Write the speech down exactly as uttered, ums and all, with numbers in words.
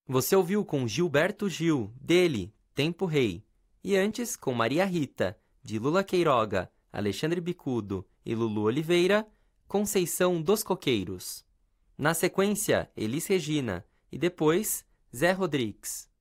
Você ouviu com Gilberto Gil, dele, Tempo Rei. E antes, com Maria Rita, de Lula Queiroga, Alexandre Bicudo e Lulu Oliveira, Conceição dos Coqueiros. Na sequência, Elis Regina e depois, Zé Rodrigues.